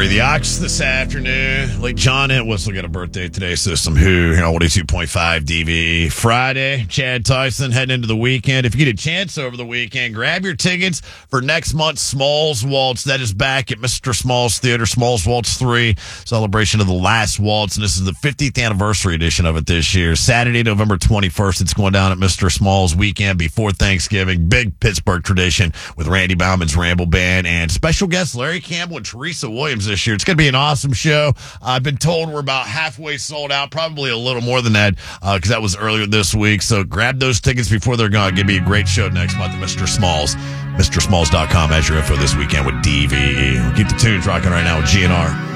Free the Ox this afternoon. Late John Entwistle got a birthday today, so some Who here on 82.5 DV. Friday, Chad Tyson heading into the weekend. If you get a chance over the weekend, grab your tickets for next month's Smalls Waltz. That is back at Mr. Smalls Theater, Smalls Waltz 3, celebration of the last waltz, and this is the 50th anniversary edition of it this year. Saturday, November 21st, it's going down at Mr. Smalls weekend before Thanksgiving. Big Pittsburgh tradition with Randy Bauman's Ramble Band and special guests Larry Campbell and Teresa Williams this year. It's going to be an awesome show. I've been told we're about halfway sold out, probably a little more than that, because that was earlier this week. So grab those tickets before they're gone. Give me a great show next month at Mr. Smalls. MrSmalls.com as your info this weekend with DVE. We'll keep the tunes rocking right now with GNR.